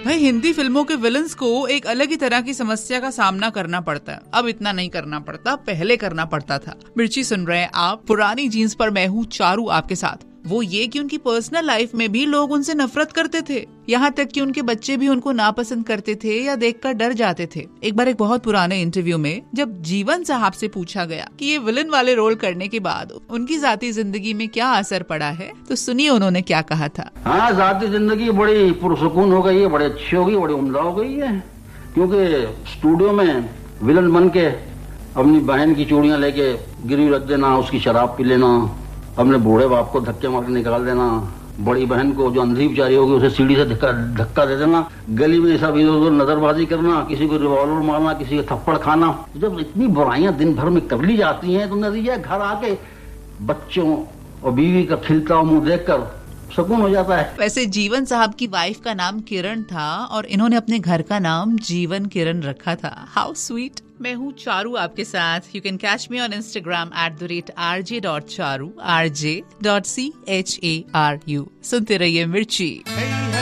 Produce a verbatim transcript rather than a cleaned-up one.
भाई हिंदी फिल्मों के विलन्स को एक अलग ही तरह की समस्या का सामना करना पड़ता है। अब इतना नहीं करना पड़ता, पहले करना पड़ता था। मिर्ची सुन रहे हैं आप पुरानी जीन्स पर मैं हूँ चारू आपके साथ। वो ये कि उनकी पर्सनल लाइफ में भी लोग उनसे नफरत करते थे, यहाँ तक कि उनके बच्चे भी उनको नापसंद करते थे या देखकर डर जाते थे। एक बार एक बहुत पुराने इंटरव्यू में जब जीवन साहब से पूछा गया कि ये विलन वाले रोल करने के बाद उनकी जाती जिंदगी में क्या असर पड़ा है, तो सुनिए उन्होंने क्या कहा था। हाँ, जाती जिंदगी बड़ी पुरसुकून हो गई है, बड़ी अच्छी हो गई, बड़ी उम्दा हो गई है, क्योंकि स्टूडियो में विलन बन के अपनी बहन की चूड़ियां लेके गिरवी रख देना, उसकी शराब पी लेना, अपने बूढ़े बाप को धक्के मार के निकाल देना, बड़ी बहन को जो अंधी बेचारी होगी उसे सीढ़ी से धक्का धक्का दे देना, गली में सब इधर उधर नजरबाजी करना, किसी को रिवॉल्वर मारना, किसी को थप्पड़ खाना। जब इतनी बुराइयां दिन भर में कर ली जाती हैं तो नतीजा घर आके बच्चों और बीवी का खिलता हुआ मुंह देखकर सुकून हो जाता है। वैसे जीवन साहब की वाइफ का नाम किरण था और इन्होंने अपने घर का नाम जीवन किरण रखा था। How sweet. मैं हूँ चारू आपके साथ। You can catch me on Instagram at the rate R J dot Charu, R J dot C H A R you. सुनते रहिए मिर्ची।